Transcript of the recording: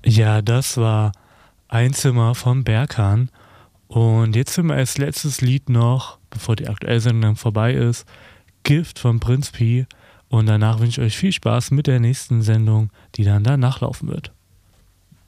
Ja, das war Einzimmer vom Berghahn. Und jetzt hören wir als letztes Lied noch, bevor die aktuelle Sendung dann vorbei ist, Gift von Prinz Pi. Und danach wünsche ich euch viel Spaß mit der nächsten Sendung, die dann danach laufen wird.